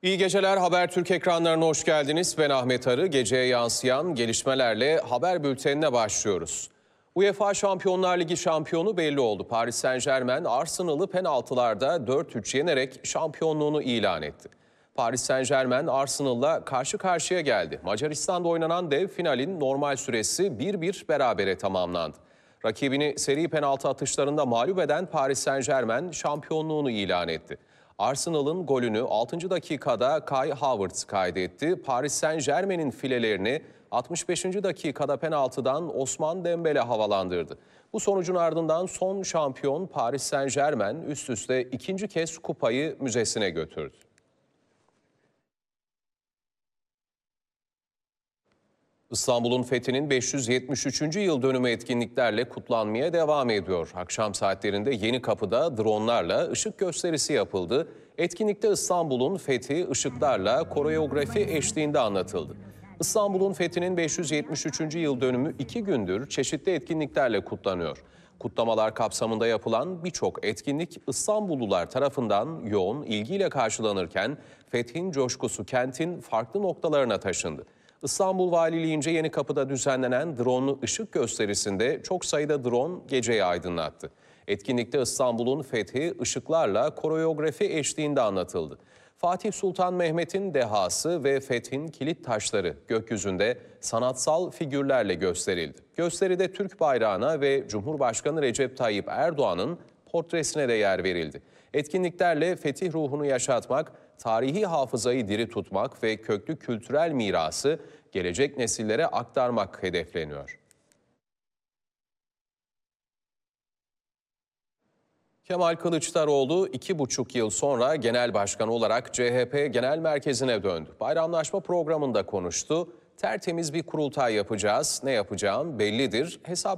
İyi geceler, Habertürk ekranlarına hoş geldiniz. Ben Ahmet Arı. Geceye yansıyan gelişmelerle haber bültenine başlıyoruz. UEFA Şampiyonlar Ligi şampiyonu belli oldu. Paris Saint-Germain, Arsenal'ı penaltılarda 4-3 yenerek şampiyonluğunu ilan etti. Paris Saint-Germain, Arsenal'la karşı karşıya geldi. Macaristan'da oynanan dev finalin normal süresi 1-1 berabere tamamlandı. Rakibini seri penaltı atışlarında mağlup eden Paris Saint-Germain şampiyonluğunu ilan etti. Arsenal'ın golünü 6. dakikada Kai Havertz kaydetti. Paris Saint-Germain'in filelerini 65. dakikada penaltıdan Osman Dembele havalandırdı. Bu sonucun ardından son şampiyon Paris Saint-Germain üst üste ikinci kez kupayı müzesine götürdü. İstanbul'un fethinin 573. yıl dönümü etkinliklerle kutlanmaya devam ediyor. Akşam saatlerinde Yenikapı'da dronlarla ışık gösterisi yapıldı. Etkinlikte İstanbul'un fethi ışıklarla koreografi eşliğinde anlatıldı. İstanbul'un fethinin 573. yıl dönümü 2 gündür çeşitli etkinliklerle kutlanıyor. Kutlamalar kapsamında yapılan birçok etkinlik İstanbullular tarafından yoğun ilgiyle karşılanırken fethin coşkusu kentin farklı noktalarına taşındı. İstanbul Valiliğince Yenikapı'da düzenlenen dronlu ışık gösterisinde çok sayıda drone geceyi aydınlattı. Etkinlikte İstanbul'un fethi ışıklarla koreografi eşliğinde anlatıldı. Fatih Sultan Mehmet'in dehası ve fethin kilit taşları gökyüzünde sanatsal figürlerle gösterildi. Gösteride Türk bayrağına ve Cumhurbaşkanı Recep Tayyip Erdoğan'ın portresine de yer verildi. Etkinliklerle fetih ruhunu yaşatmak, tarihi hafızayı diri tutmak ve köklü kültürel mirası gelecek nesillere aktarmak hedefleniyor. Kemal Kılıçdaroğlu 2,5 yıl sonra genel başkan olarak CHP Genel Merkezi'ne döndü. Bayramlaşma programında konuştu. Tertemiz bir kurultay yapacağız. Ne yapacağım bellidir. Hesap